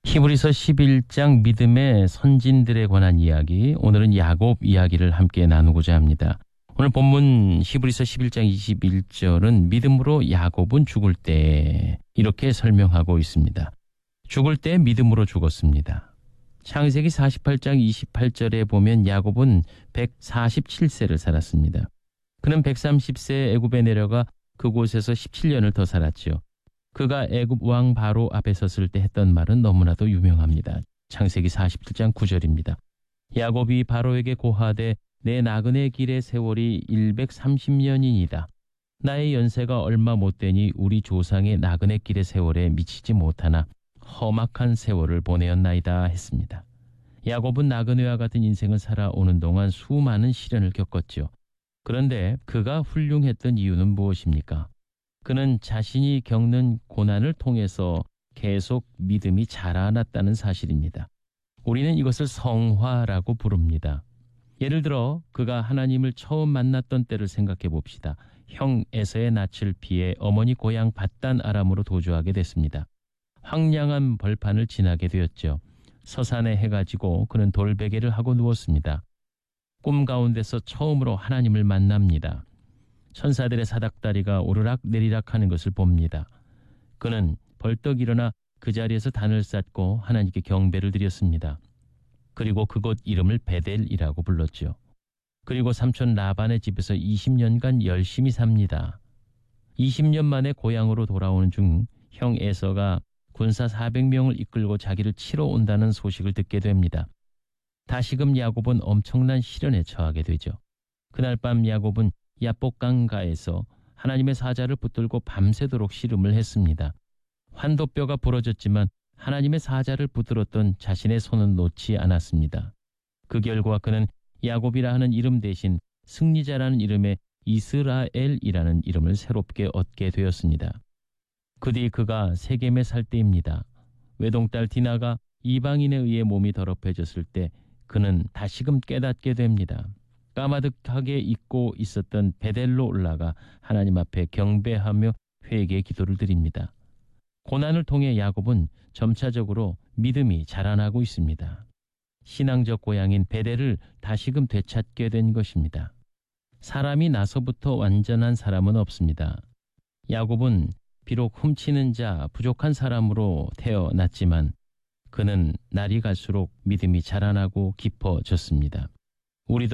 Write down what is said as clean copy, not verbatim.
히브리서 11장 믿음의 선진들에 관한 이야기, 오늘은 야곱 이야기를 함께 나누고자 합니다. 오늘 본문 히브리서 11장 21절은 믿음으로 야곱은 죽을 때 이렇게 설명하고 있습니다. 죽을 때 믿음으로 죽었습니다. 창세기 48장 28절에 보면 야곱은 147세를 살았습니다. 그는 130세에 애굽에 내려가 그곳에서 17년을 더 살았죠. 그가 애굽 왕 바로 앞에 섰을 때 했던 말은 너무나도 유명합니다. 창세기 47장 9절입니다. 야곱이 바로에게 고하되 내 나그네 길의 세월이 130년이니이다. 나의 연세가 얼마 못되니 우리 조상의 나그네 길의 세월에 미치지 못하나 험악한 세월을 보내었나이다 했습니다. 야곱은 나그네와 같은 인생을 살아오는 동안 수많은 시련을 겪었죠. 그런데 그가 훌륭했던 이유는 무엇입니까? 그는 자신이 겪는 고난을 통해서 계속 믿음이 자라났다는 사실입니다. 우리는 이것을 성화라고 부릅니다. 예를 들어 그가 하나님을 처음 만났던 때를 생각해 봅시다. 형 에서의 낯을 피해 어머니 고향 밧단 아람으로 도주하게 됐습니다. 황량한 벌판을 지나게 되었죠. 서산에 해가 지고 그는 돌베개를 하고 누웠습니다. 꿈 가운데서 처음으로 하나님을 만납니다. 천사들의 사닥다리가 오르락 내리락 하는 것을 봅니다. 그는 벌떡 일어나 그 자리에서 단을 쌓고 하나님께 경배를 드렸습니다. 그리고 그곳 이름을 베델이라고 불렀죠. 그리고 삼촌 라반의 집에서 20년간 열심히 삽니다. 20년 만에 고향으로 돌아오는 중 형 에서가 군사 400명을 이끌고 자기를 치러 온다는 소식을 듣게 됩니다. 다시금 야곱은 엄청난 시련에 처하게 되죠. 그날 밤 야곱은 야복강가에서 하나님의 사자를 붙들고 밤새도록 씨름을 했습니다. 환도뼈가 부러졌지만 하나님의 사자를 붙들었던 자신의 손은 놓지 않았습니다. 그 결과 그는 야곱이라 하는 이름 대신 승리자라는 이름의 이스라엘이라는 이름을 새롭게 얻게 되었습니다. 그 뒤 그가 세겜에 살 때입니다. 외동딸 디나가 이방인에 의해 몸이 더럽혀졌을 때 그는 다시금 깨닫게 됩니다. 까마득하게 잊고 있었던 베델로 올라가 하나님 앞에 경배하며 회개 기도를 드립니다. 고난을 통해 야곱은 점차적으로 믿음이 자라나고 있습니다. 신앙적 고향인 베델을 다시금 되찾게 된 것입니다. 사람이 나서부터 완전한 사람은 없습니다. 야곱은 비록 훔치는 자, 부족한 사람으로 태어났지만 그는 날이 갈수록 믿음이 자라나고 깊어졌습니다. 우리도